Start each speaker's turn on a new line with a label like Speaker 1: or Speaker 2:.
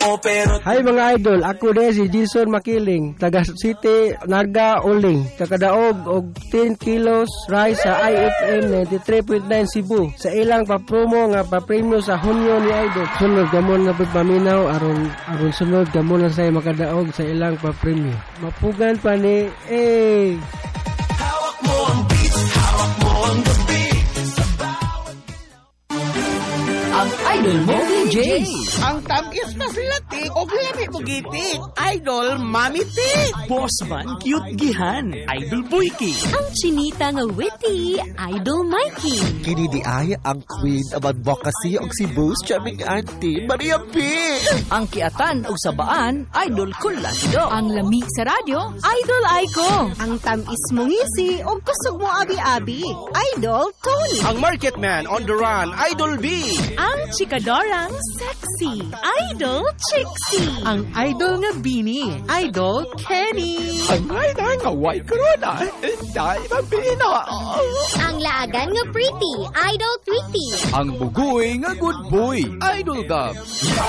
Speaker 1: Hi mga idol, ako din si Jason Makiling, taga City, Naga, Uling. Kakadaog og 10 kilos rice sa IFM 93.9 Cebu. Sa ilang pa-promo nga pa-premyo sa Hunyo ni idol. Sunod gamon na paminaw aron sunod gamon na say makadaog sa ilang pa-premyo. Mapugan pa ni
Speaker 2: Hawak mo ang beat, hawak mo ang gabi.
Speaker 3: Ang idol mo, DJ.
Speaker 4: Ang tamis na silati o lami mo gitik. Idol, Mami Tik.
Speaker 5: Boss man, cute gihan. Idol Boyki.
Speaker 6: Ang chinita nga witty, Idol Mikey.
Speaker 7: Kini di ay ang queen of advocacy og si Boss Charming Auntie Maria P.
Speaker 3: Ang kiatan o sabaan, Idol Kulasido.
Speaker 6: Ang lami sa radyo, Idol Aiko.
Speaker 8: Ang tamis mong ngisi o kusog mo abi-abi, Idol Tony.
Speaker 4: Ang market man on the run, Idol B.
Speaker 6: Ang chikadorang sexy, Idol Trixie.
Speaker 9: Ang idol nga Bini, Idol Kenny.
Speaker 2: Ang ay nga white corona, dahil ang pina.
Speaker 6: Ang laagan nga pretty, Idol Tweety.
Speaker 2: Ang bugoy nga good boy, Idol Gab.